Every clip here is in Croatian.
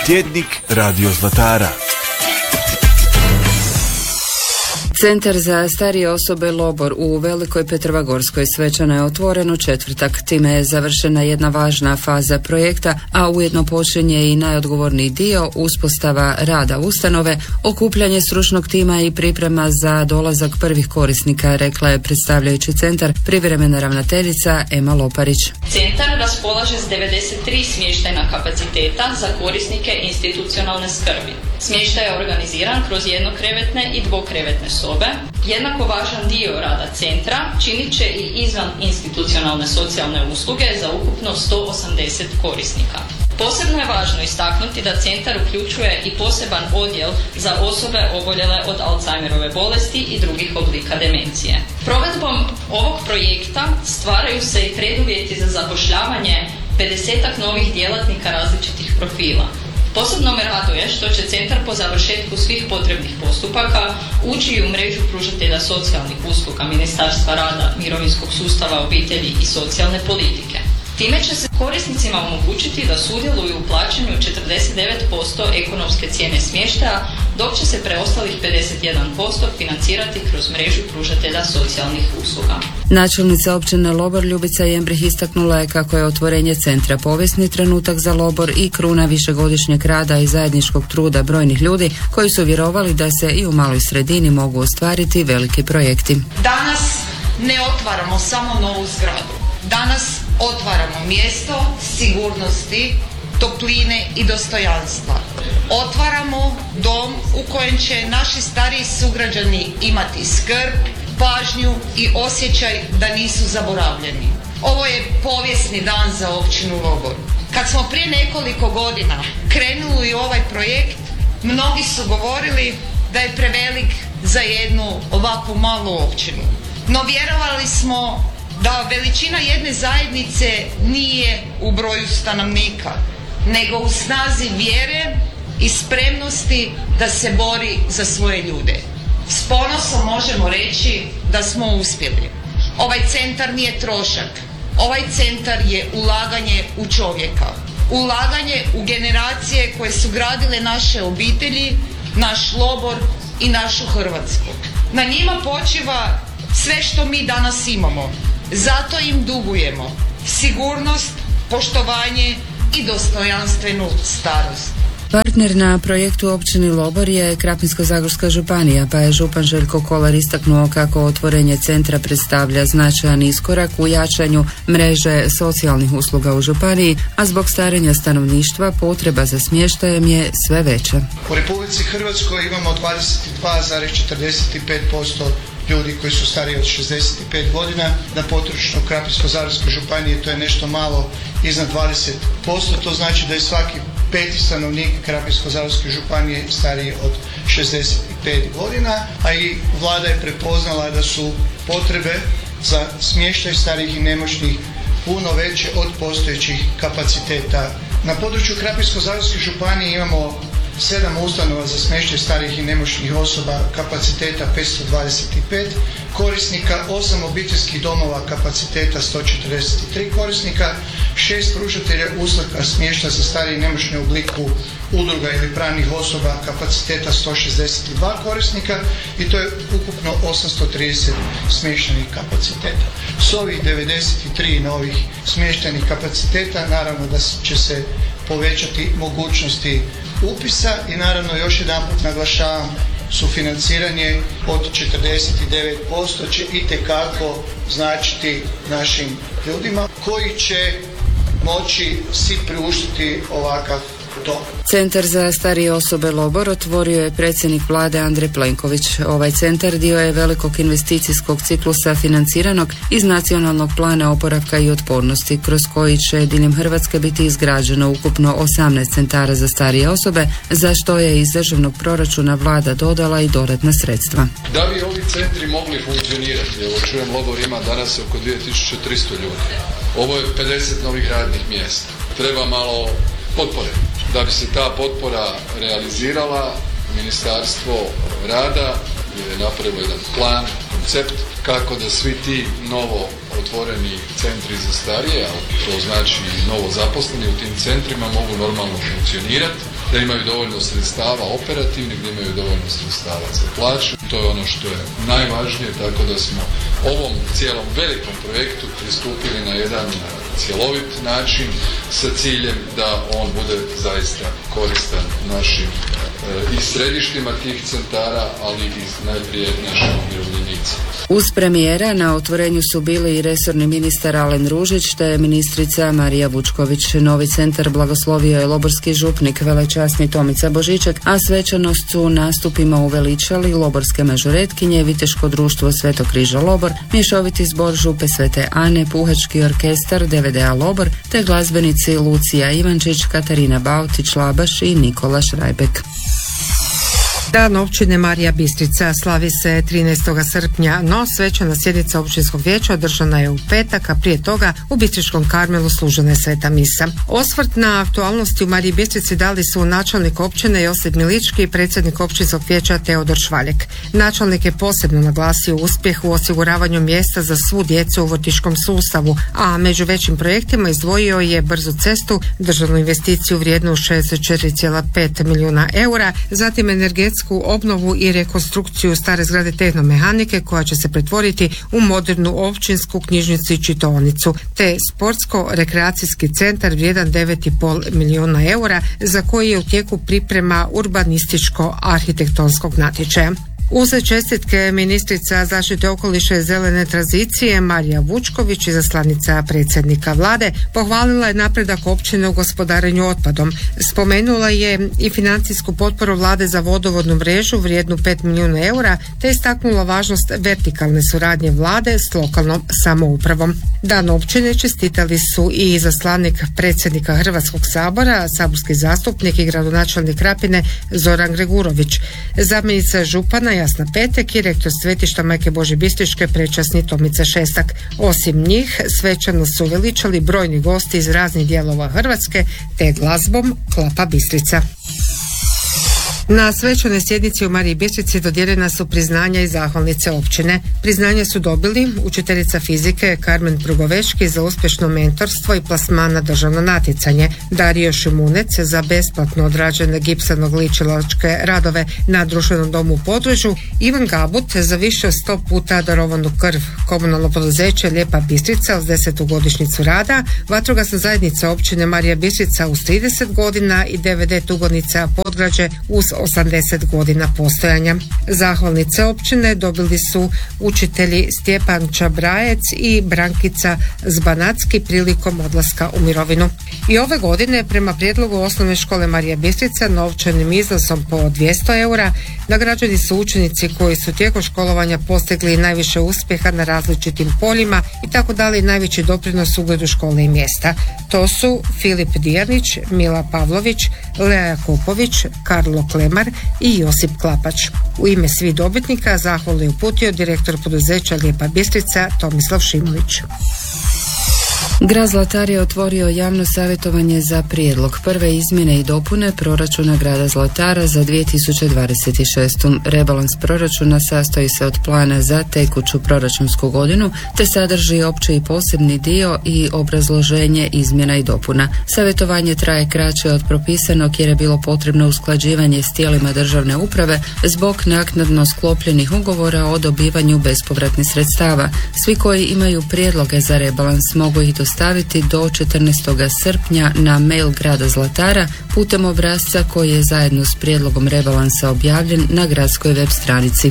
Tjednik Radio Zlatara. Centar za starije osobe Lobor u Velikoj Petrovagodskoj svečano je otvoren u četvrtak. Time je završena jedna važna faza projekta, a ujedno počinje i najodgovorniji dio, uspostava rada ustanove, okupljanje stručnog tima i priprema za dolazak prvih korisnika, rekla je predstavljajući centar privremena ravnateljica Ema Loparić. Centar raspolaže s 93 smještajna kapaciteta za korisnike institucionalne skrbi. Smještaj je organiziran kroz jednokrevetne i dvokrevetne sobe. Jednako važan dio rada centra činit će i izvan institucionalne socijalne usluge za ukupno 180 korisnika. Posebno je važno istaknuti da centar uključuje i poseban odjel za osobe oboljele od Alzheimerove bolesti i drugih oblika demencije. Provedbom ovog projekta stvaraju se i preduvjeti za zapošljavanje 50-ak novih djelatnika različitih profila. Posebno me raduje što će centar po završetku svih potrebnih postupaka ući u mrežu pružatelja socijalnih usluga Ministarstva rada, mirovinskog sustava, obitelji i socijalne politike. Time će se korisnicima omogućiti da sudjeluju u plaćanju 49% ekonomske cijene smještaja, dok će se preostalih 51% financirati kroz mrežu pružatelja socijalnih usluga. Načelnica općine Lobor Ljubica Jembrih istaknula je kako je otvorenje centra povijesni trenutak za Lobor i kruna višegodišnjeg rada i zajedničkog truda brojnih ljudi koji su vjerovali da se i u maloj sredini mogu ostvariti veliki projekti. Danas ne otvaramo samo novu zgradu. Danas otvaramo mjesto sigurnosti, topline i dostojanstva. Otvaramo dom u kojem će naši stariji sugrađani imati skrb, pažnju i osjećaj da nisu zaboravljeni. Ovo je povijesni dan za općinu Lobor. Kad smo prije nekoliko godina krenuli u ovaj projekt, mnogi su govorili da je prevelik za jednu ovakvu malu općinu. No vjerovali smo da veličina jedne zajednice nije u broju stanovnika, nego u snazi vjere i spremnosti da se bori za svoje ljude. S ponosom možemo reći da smo uspjeli. Ovaj centar nije trošak. Ovaj centar je ulaganje u čovjeka. Ulaganje u generacije koje su gradile naše obitelji, naš Lobor i našu Hrvatsku. Na njima počiva sve što mi danas imamo. Zato im dugujemo sigurnost, poštovanje i dostojanstvenu starost. Partner na projektu općini Lobor je Krapinsko-zagorska županija, pa je župan Željko Kolar istaknuo kako otvorenje centra predstavlja značajan iskorak u jačanju mreže socijalnih usluga u županiji, a zbog starenja stanovništva potreba za smještajem je sve veća. U Republici Hrvatskoj imamo 22,45% ljudi koji su stariji od 65 godina. Na području Krapinsko-zagorske županije to je nešto malo iznad 20%. To znači da je svaki peti stanovnik Krapinsko-zagorske županije stariji od 65 godina, a i vlada je prepoznala da su potrebe za smještaj starijih i nemoćnih puno veće od postojećih kapaciteta. Na području Krapinsko-zagorske županije imamo 7 ustanova za smještaj starijih i nemoćnih osoba kapaciteta 525 korisnika, 8 obiteljskih domova kapaciteta 143 korisnika, 6 pružatelja usluga smještaja za starije i nemoćne u obliku udruga ili pravnih osoba kapaciteta 162 korisnika i to je ukupno 830 smještajnih kapaciteta. S ovih 93 novih smještajnih kapaciteta naravno da će se povećati mogućnosti upisa i naravno još jedanput naglašavam sufinanciranje od 49% će itekako značiti našim ljudima koji će moći si priuštiti ovakav dom. Centar za starije osobe Lobor otvorio je predsjednik vlade Andrej Plenković. Ovaj centar dio je velikog investicijskog ciklusa financiranog iz Nacionalnog plana oporavka i otpornosti, kroz koji će diljem Hrvatske biti izgrađeno ukupno 18 centara za starije osobe, za što je iz državnog proračuna vlada dodala i dodatna sredstva. Da bi ovi centri mogli funkcionirati, evo čujem Lobor ima danas oko 2300 ljudi. Ovo je 50 novih radnih mjesta. Treba malo potpore. Da bi se ta potpora realizirala, Ministarstvo rada je napravilo jedan plan koncept kako da svi ti novo otvoreni centri za starije, a to znači novo zaposleni u tim centrima mogu normalno funkcionirati, da imaju dovoljno sredstava operativnih, da imaju dovoljno sredstava za plaću. To je ono što je najvažnije, tako da smo ovom cijelom velikom projektu pristupili na jedan cjelovit način sa ciljem da on bude zaista koristan našim i središtima tih centara, ali i najprije našim umirovljenicima. Uz premijera na otvorenju su bili i resorni ministar Alen Ružić te ministrica Marija Vučković. Novi centar blagoslovio je loborski župnik velečasni Tomica Božiček, a svečanost su nastupima uveličali loborske mažoretkinje, Viteško društvo Svetog križa Lobor, mješoviti zbor župe Svete Ane, puhački orkestar DVDA Lobor te glazbenici Lucija Ivančić, Katarina Bautić-Labaš i Nikola Šrajbek. Dan općine Marija Bistrica slavi se 13. srpnja, no svečana sjednica općinskog vijeća održana je u petak, a prije toga u Bistričkom Karmelu služena je sveta misa. Osvrt na aktualnosti u Mariji Bistrici dali su načelnik općine Josip Milički i predsjednik općinskog vijeća Teodor Švaljek. Načelnik je posebno naglasio uspjeh u osiguravanju mjesta za svu djecu u vrtićkom sustavu, a među većim projektima izdvojio je brzu cestu, državnu investiciju vrijednu 64,5 milijuna eura, zatim energetsku obnovu i rekonstrukciju stare zgrade Tehnomehanike koja će se pretvoriti u modernu općinsku knjižnicu i čitaonicu, te sportsko-rekreacijski centar vrijedan 9,5 milijuna eura za koji je u tijeku priprema urbanističko-arhitektonskog natječaja. Uz čestitke ministrica zaštite okoliša i zelene tranzicije Marija Vučković, izaslanica predsjednika vlade, pohvalila je napredak općine u gospodarenju otpadom. Spomenula je i financijsku potporu vlade za vodovodnu mrežu vrijednu 5 milijuna eura, te istaknula važnost vertikalne suradnje vlade s lokalnom samoupravom. Dan općine čestitali su i izaslanik predsjednika Hrvatskog sabora, saborski zastupnik i gradonačelnik Krapine Zoran Gregurović, zamjenica župana Jasna Petek i rektor svetišta Majke Božje Bistričke prečasni Tomica Šestak. Osim njih svečano su veličali brojni gosti iz raznih dijelova Hrvatske te glazbom Klapa Bistrica. Na svečanoj sjednici u Mariji Bistrici dodijeljena su priznanja i zahvalnice općine. Priznanja su dobili učiteljica fizike Karmen Prugovečki za uspješno mentorstvo i plasman na državno natjecanje, Dario Šimunec za besplatno odrađene gipsano-gličilačke radove na društvenom domu u Podružju, Ivan Gabut za više od 100 puta darovanu krv, komunalno poduzeće Lijepa Bistrica uz 10. godišnjicu rada, vatrogasna zajednica općine Marija Bistrica uz 30 godina i DVD Tugonica Podgrađe uz 80 godina postojanja. Zahvalnice općine dobili su učitelji Stjepan Čabrajec i Brankica Zbanacki prilikom odlaska u mirovinu. I ove godine prema prijedlogu osnovne škole Marija Bistrica novčanim iznosom po 200 eura nagrađeni su učenici koji su tijekom školovanja postigli najviše uspjeha na različitim poljima i tako dali najveći doprinos ugledu škole i mjesta. To su Filip Dijanić, Mila Pavlović, Lea Jakopović, Karlo Klemar i Josip Klapač. U ime svih dobitnika zahvalu je uputio direktor poduzeća Lijepa Bistrica Tomislav Šimunić. Grad Zlatar je otvorio javno savjetovanje za prijedlog prve izmjene i dopune proračuna grada Zlatara za 2026. Rebalans proračuna sastoji se od plana za tekuću proračunsku godinu te sadrži opći i posebni dio i obrazloženje izmjena i dopuna. Savjetovanje traje kraće od propisanog jer je bilo potrebno usklađivanje s tijelima državne uprave zbog naknadno sklopljenih ugovora o dobivanju bespovratnih sredstava. Svi koji imaju prijedloge za rebalans mogu ih dostaviti do 14. srpnja na mail grada Zlatara putem obrasca koji je zajedno s prijedlogom rebalansa objavljen na gradskoj web stranici.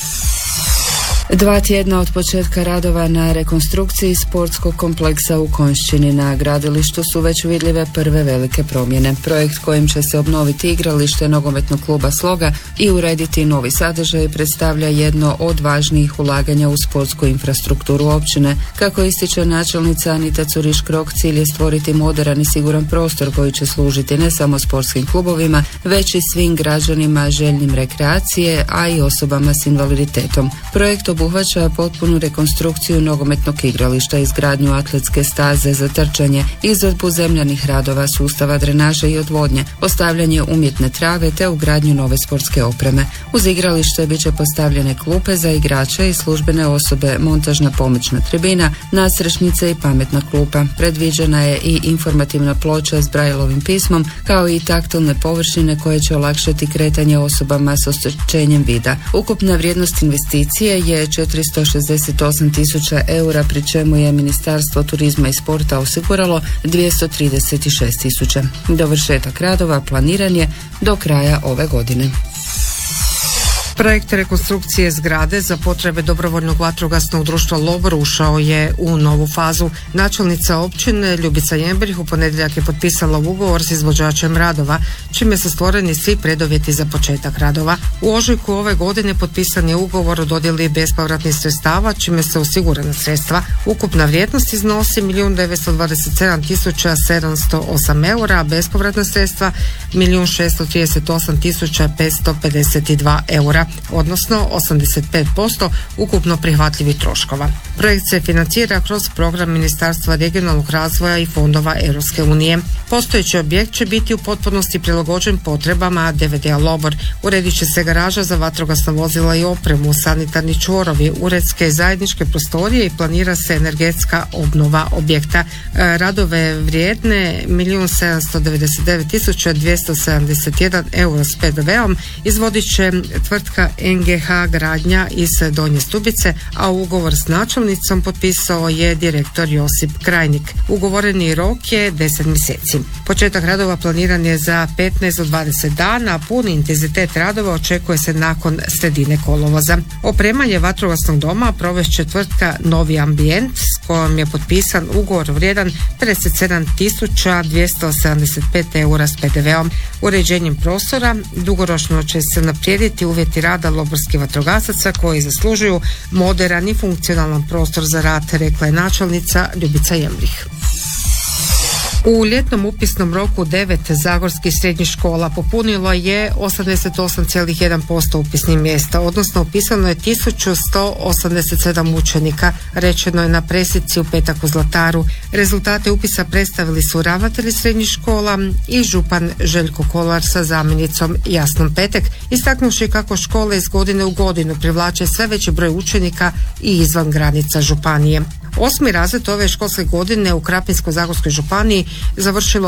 2 tjedna od početka radova na rekonstrukciji sportskog kompleksa u Konjšćini na gradilištu su već vidljive prve velike promjene. Projekt kojim će se obnoviti igralište nogometnog kluba Sloga i urediti novi sadržaj predstavlja jedno od važnijih ulaganja u sportsku infrastrukturu općine. Kako ističe načelnica Anita Curiš-Krok, cilj je stvoriti moderan i siguran prostor koji će služiti ne samo sportskim klubovima, već i svim građanima željnim rekreacije, a i osobama s invaliditetom. Projekt obuhvaća potpunu rekonstrukciju nogometnog igrališta, izgradnju atletske staze za trčanje, izvedbu zemljanih radova, sustava drenaže i odvodnje, postavljanje umjetne trave te ugradnju nove sportske opreme. Uz igralište bit će postavljene klupe za igrače i službene osobe, montažna pomoćna tribina, nadstrešnice i pametna klupa. Predviđena je i informativna ploča s Braillovim pismom, kao i taktilne površine koje će olakšati kretanje osobama s oštećenjem vida. Ukupna vrijednost investicije je 468.000 eura, pri čemu je Ministarstvo turizma i sporta osiguralo 236.000. Dovršetak radova planiran je do kraja ove godine. Projekt rekonstrukcije zgrade za potrebe dobrovoljnog vatrogasnog društva Lobor ušao je u novu fazu. Načelnica općine Ljubica Jembrih u ponedjeljak je potpisala ugovor s izvođačem radova, čime su stvoreni svi preduvjeti za početak radova. U ožujku ove godine potpisan je ugovor o dodjeli bespovratnih sredstava, čime se osigurana sredstva. Ukupna vrijednost iznosi 1.927.708 eura, a bespovratna sredstva 1.638.552 eura, odnosno 85% ukupno prihvatljivih troškova. Projekt se financira kroz program Ministarstva regionalnog razvoja i fondova Europske unije. Postojeći objekt će biti u potpunosti prilagođen potrebama DVD-a Lobor. Uredit će se garaža za vatrogasna vozila i opremu, sanitarni čvorovi, uredske zajedničke prostorije i planira se energetska obnova objekta. Radove vrijedne 1.799.271 euro s PDV-om izvodit će tvrtka NGH Gradnja iz Donje Stubice, a ugovor s načelnicom potpisao je direktor Josip Krajnik. Ugovoreni rok je 10 mjeseci. Početak radova planiran je za 15 do 20 dana, a puni intenzitet radova očekuje se nakon sredine kolovoza. Opremanje vatrogasnog doma provest će tvrtka Novi Ambijent, s kojom je potpisan ugovor vrijedan 57.275 eura s PDV-om. Uređenjem prostora dugoročno će se unaprijediti uvjeti rada loborskih vatrogasaca koji zaslužuju moderan i funkcionalan prostor za rad, rekla je načelnica Ljubica Jembrih. U ljetnom upisnom roku 9 zagorskih srednjih škola popunilo je 88,1% upisnih mjesta, odnosno upisano je 1187 učenika, rečeno je na presici u petak u Zlataru. Rezultate upisa predstavili su ravnatelji srednjih škola i župan Željko Kolar sa zamjenicom Jasnom Petek, istaknuvši kako škole iz godine u godinu privlače sve veći broj učenika i izvan granica županije. 8. razred ove školske godine u Krapinsko-zagorskoj županiji završilo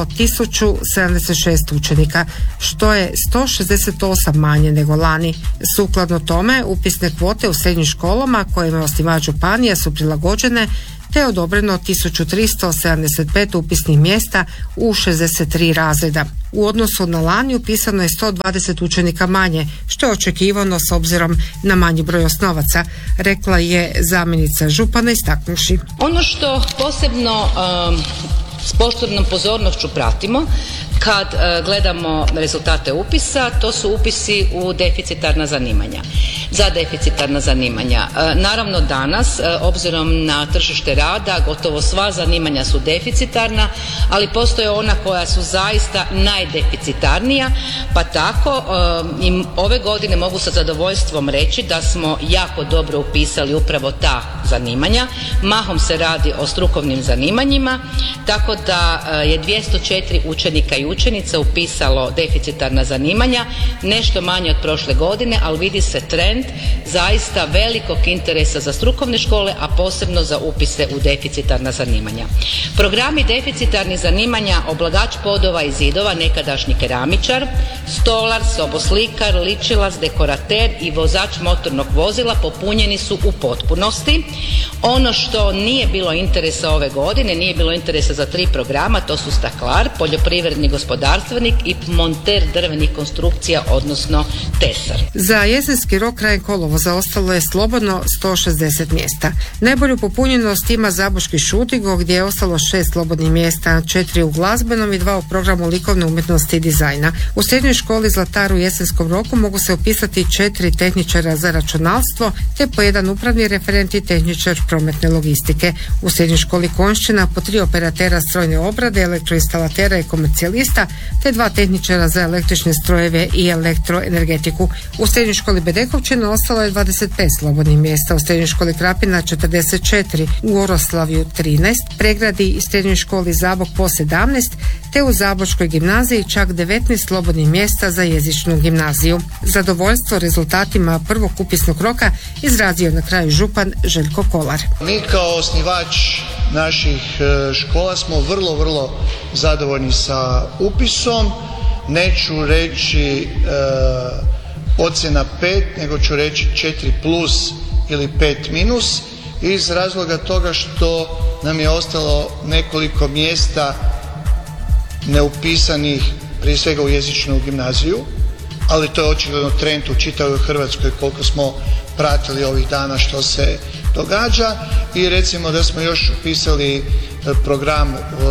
1076 učenika, što je 168 manje nego lani. Sukladno tome, upisne kvote u srednjim školama kojima je osnivač županija su prilagođene, te je odobreno 1375 upisnih mjesta u 63 razreda. U odnosu na lani upisano je 120 učenika manje, što je očekivano s obzirom na manji broj osnovaca, rekla je zamjenica župana istaknuši. Ono što posebno s poštednom pozornošću pratimo kad gledamo rezultate upisa, to su upisi u deficitarna zanimanja. Za deficitarna zanimanja. Naravno danas, obzirom na tržište rada, gotovo sva zanimanja su deficitarna, ali postoje ona koja su zaista najdeficitarnija, pa tako i ove godine mogu sa zadovoljstvom reći da smo jako dobro upisali upravo ta zanimanja. Mahom se radi o strukovnim zanimanjima, tako da je 204 učenika i učenica upisalo deficitarna zanimanja, nešto manje od prošle godine, ali vidi se trend zaista velikog interesa za strukovne škole, a posebno za upise u deficitarna zanimanja. Programi deficitarnih zanimanja oblagač podova i zidova, nekadašnji keramičar, stolar, soboslikar, ličilac, dekorater i vozač motornog vozila popunjeni su u potpunosti. Ono što nije bilo interesa ove godine, nije bilo interesa za 3 programa, to su staklar, poljoprivredni gospodarstvenik i monter drvenih konstrukcija, odnosno tesar. Za jesenski rok krajem kolovoza ostalo je slobodno 160 mjesta. Najbolju popunjenost ima Zaboški Šutigo gdje je ostalo 6 slobodnih mjesta, 4 u glazbenom i 2 u programu likovne umjetnosti i dizajna. U srednjoj školi Zlatar u jesenskom roku mogu se upisati 4 tehničara za računalstvo te po 1 upravni referent i tehničar prometne logistike. U srednjoj školi Konjšćina po 3 operatera strojne obrade, elektroinstalatera i komercijalista te 2 tehničara za električne strojeve i elektroenergetiku. U srednjoj školi Bedekovčina Župana ostalo je 25 slobodnih mjesta, u srednjoj školi Krapina 44, u Oroslavju 13, Pregradi i srednjoj školi Zabok po 17, te u Zabočkoj gimnaziji čak 19 slobodnih mjesta za jezičnu gimnaziju. Zadovoljstvo rezultatima prvog upisnog roka izrazio na kraju župan Željko Kolar. Mi kao osnivač naših škola smo vrlo zadovoljni sa upisom. Neću reći ocjena 5, nego ću reći 4+ ili 5- iz razloga toga što nam je ostalo nekoliko mjesta neupisanih, prije svega u jezičnu gimnaziju, ali to je očigledno trend u čitavoj Hrvatskoj koliko smo pratili ovih dana što se događa. I recimo da smo još upisali program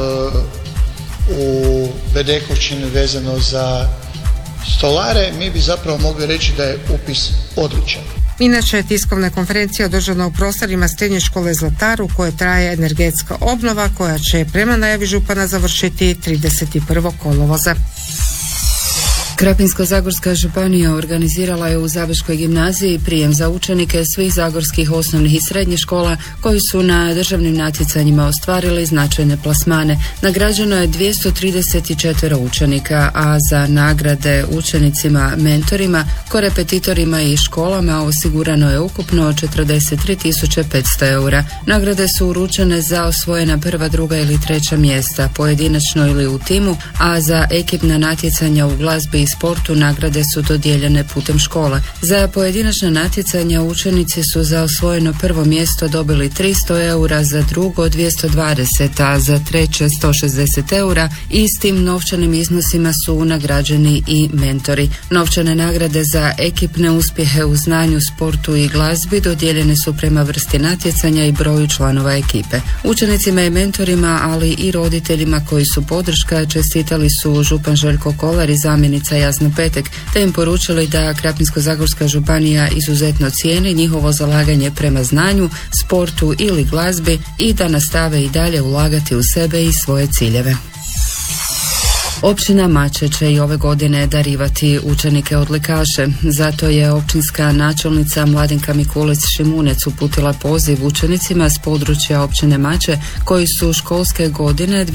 u Bedekovčini vezano za stolare, mi bi zapravo mogli reći da je upis odličan. Inače, tiskovna konferencija održana u prostorima srednje škole Zlatar u kojoj traje energetska obnova koja će prema najavi župana završiti 31. kolovoza. Krapinsko-zagorska županija organizirala je u Zabočkoj gimnaziji prijem za učenike svih zagorskih osnovnih i srednjih škola koji su na državnim natjecanjima ostvarili značajne plasmane. Nagrađeno je 234 učenika, a za nagrade učenicima, mentorima, korepetitorima i školama osigurano je ukupno 43.500 eura. Nagrade su uručene za osvojena prva, druga ili treća mjesta, pojedinačno ili u timu, a za ekipna natjecanja u glazbi i sportu nagrade su dodijeljene putem škola. Za pojedinačna natjecanja učenici su za osvojeno prvo mjesto dobili 300 eura, za drugo 220, a za treće 160 eura i s tim novčanim iznosima su nagrađeni i mentori. Novčane nagrade za ekipne uspjehe u znanju, sportu i glazbi dodijeljene su prema vrsti natjecanja i broju članova ekipe. Učenicima i mentorima, ali i roditeljima koji su podrška, čestitali su župan Željko Kolar i zamjenica Jasna Petek, te im poručili da Krapinsko-zagorska županija izuzetno cijeni njihovo zalaganje prema znanju, sportu ili glazbi i da nastave i dalje ulagati u sebe i svoje ciljeve. Općina Mače će i ove godine darivati učenike odlikaše. Zato je općinska načelnica Mladenka Mikulec-Šimunec uputila poziv učenicima s područja općine Mače koji su školske godine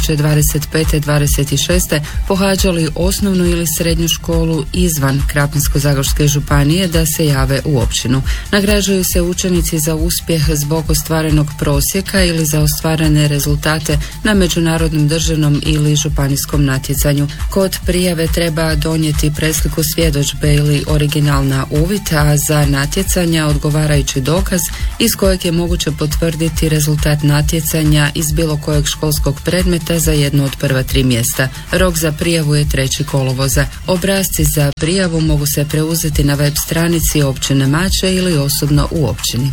2025-26 pohađali osnovnu ili srednju školu izvan Krapinsko-zagorske županije da se jave u općinu. Nagrađuju se učenici za uspjeh zbog ostvarenog prosjeka ili za ostvarene rezultate na međunarodnom, državnom ili županijskom natjecanju. Kod prijave treba donijeti presliku svjedodžbe ili original na uvid, a za natjecanja odgovarajući dokaz iz kojeg je moguće potvrditi rezultat natjecanja iz bilo kojeg školskog predmeta za jedno od prva 3 mjesta. Rok za prijavu je 3. kolovoza. Obrasci za prijavu mogu se preuzeti na web stranici općine Mače ili osobno u općini.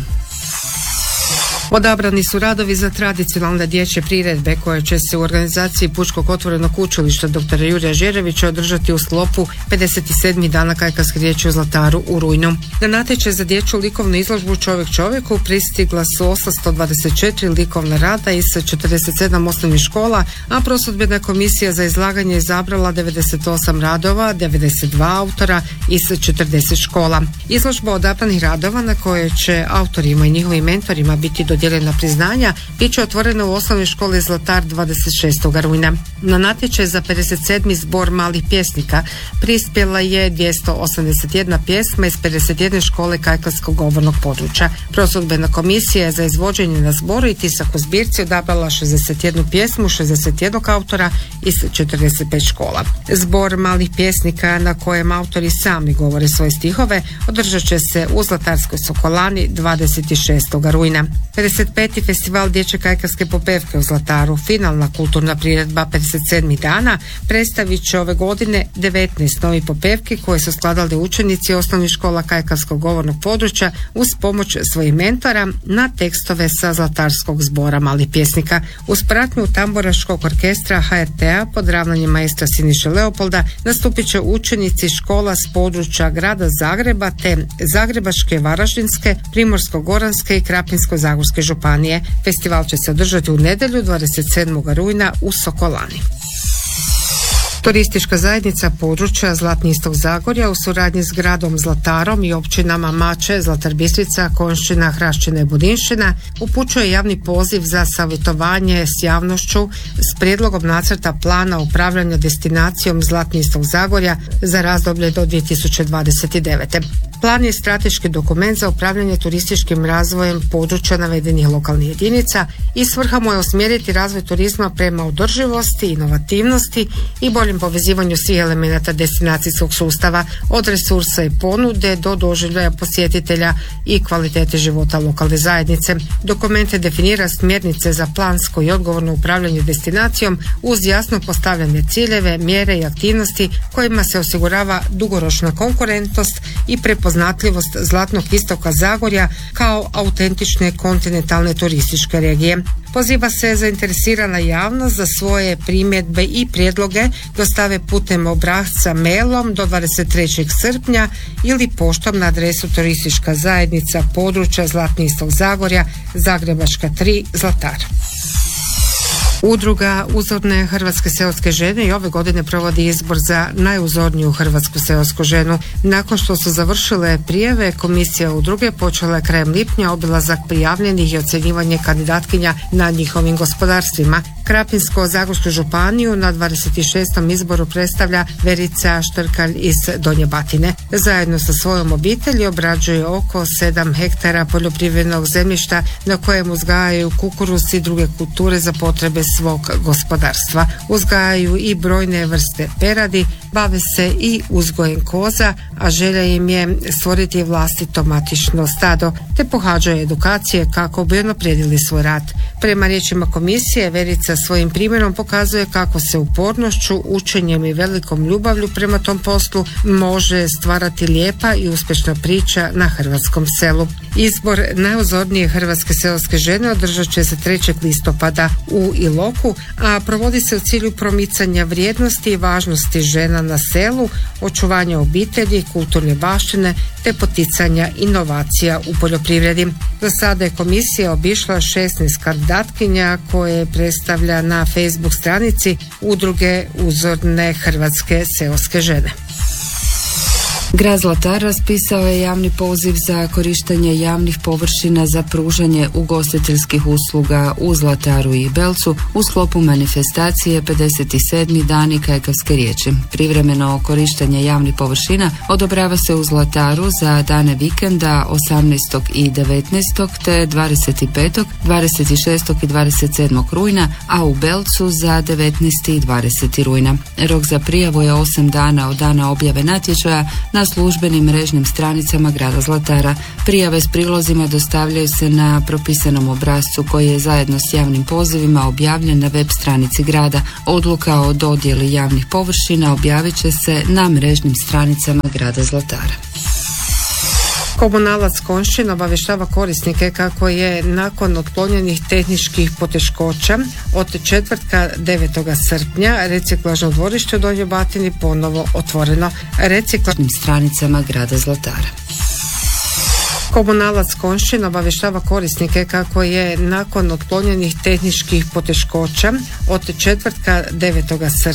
Odabrani su radovi za tradicionalne dječje priredbe koje će se u organizaciji Pučkog otvorenog učilišta dr. Jurija Žerevića održati u sklopu 57. dana kajkavske riječi u Zlataru u rujnu. Na natječaj za dječju likovnu izložbu Čovjek čovjeku pristigla su 824 likovna rada iz 47 osnovnih škola, a prosudbena komisija za izlaganje izabrala 98 radova, 92 autora iz 40 škola. Izložba odabranih radova na koje će autorima i njihovim mentorima biti dodijeljena priznanja bit će otvorena u osnovnoj školi Zlatar 26. rujna. Na natječaj za 57. zbor malih pjesnika prispjela je 281 pjesma iz 51 škole kajkavskog govornog područja. Prosudbena komisija je za izvođenje na zboru i tisak u zbirci odabrala 61 pjesmu 61 autora iz 45 škola. Zbor malih pjesnika na kojem autori sami govore svoje stihove održat će se u Zlatarskoj Sokolani 26. rujna. 55. festival dječje kajkavske popevke u Zlataru, finalna kulturna priredba 57. dana, predstavit će ove godine 19 novih popevki koje su skladali učenici osnovnih škola kajkavskog govornog područja uz pomoć svojih mentora na tekstove sa Zlatarskog zbora malih pjesnika. Uz pratnju tamburaškog orkestra HRT-a pod ravnanjem maestra Siniše Leopolda nastupit će učenici škola s područja grada Zagreba te Zagrebačke, Varaždinske, Primorsko-goranske i Krapinsko-zagorske županije. Festival će se održati u nedjelju 27. rujna u Sokolani. Turistička zajednica područja Zlatni istok Zagorja u suradnji s gradom Zlatarom i općinama Mače, Zlatar Bistrica, Konjšćina, Hrašćina i Budinšćina upućuje javni poziv za savjetovanje s javnošću s prijedlogom nacrta plana upravljanja destinacijom Zlatni istok Zagorja za razdoblje do 2029. Plan je strateški dokument za upravljanje turističkim razvojem područja navedenih lokalnih jedinica i svrha mu je usmjeriti razvoj turizma prema održivosti, inovativnosti i boljem povezivanju svih elemenata destinacijskog sustava, od resursa i ponude do doživljaja posjetitelja i kvalitete života lokalne zajednice. Dokument definira smjernice za plansko i odgovorno upravljanje destinacijom uz jasno postavljene ciljeve, mjere i aktivnosti kojima se osigurava dugoročna konkurentnost i prepoznatljivost Zlatnog istoka Zagorja kao autentične kontinentalne turističke regije. Poziva se zainteresirana javnost za svoje primjedbe i prijedloge dostave putem obrasca mailom do 23. srpnja ili poštom na adresu Turistička zajednica područja Zlatni istok Zagorja, Zagrebačka 3, Zlatar. Udruga Uzorne hrvatske seoske žene i ove godine provodi izbor za najuzorniju hrvatsku seosku ženu. Nakon što su završile prijave, komisija udruge počela je krajem lipnja obilazak prijavljenih i ocjenjivanje kandidatkinja na njihovim gospodarstvima. Krapinsko-zagorsku županiju na 26. izboru predstavlja Verica Štrkalj iz Donje Batine. Zajedno sa svojom obitelji obrađuje oko 7 hektara poljoprivrednog zemljišta na kojem uzgajaju kukuruz i druge kulture za potrebe svog gospodarstva. Uzgajaju i brojne vrste peradi, bave se i uzgojem koza, a želja im je stvoriti vlastito matično stado, te pohađaju edukacije kako bi unaprijedili svoj rad. Prema riječima komisije, Verica svojim primjerom pokazuje kako se upornošću, učenjem i velikom ljubavlju prema tom poslu može stvarati lijepa i uspješna priča na hrvatskom selu. Izbor najuzornije hrvatske seoske žene održat će se 3. listopada u Iloku, a provodi se u cilju promicanja vrijednosti i važnosti žena na selu, očuvanja obitelji, kulturne baštine te poticanja inovacija u poljoprivredi. Do sada je komisija obišla 16 kandidatkinja koje predstavlja na Facebook stranici Udruge Uzorne hrvatske seoske žene. Grad Zlatar raspisao je javni poziv za korištenje javnih površina za pružanje ugostiteljskih usluga u Zlataru i Belcu u sklopu manifestacije 57. dani kajkavske riječi. Privremeno korištenje javnih površina odobrava se u Zlataru za dane vikenda 18. i 19. te 25., 26. i 27. rujna, a u Belcu za 19. i 20. rujna. Rok za prijavu je 8 dana od dana objave natječaja na službenim mrežnim stranicama grada Zlatara. Prijave s prilozima dostavljaju se na propisanom obrascu koji je zajedno s javnim pozivima objavljen na web stranici grada. Odluka o dodjeli javnih površina objavit će se na mrežnim stranicama grada Zlatara. Komunalac Konjšćina obavještava korisnike kako je nakon otklonjenih tehničkih poteškoća od četvrtka 9. srpnja reciklažno dvorište u Donjoj Batini ponovo otvoreno. Reciklažnim stranicama grada Zlatara. Komunalac Konjšćina obavještava korisnike kako je nakon otklonjenih tehničkih poteškoća od četvrtka 9. srpnja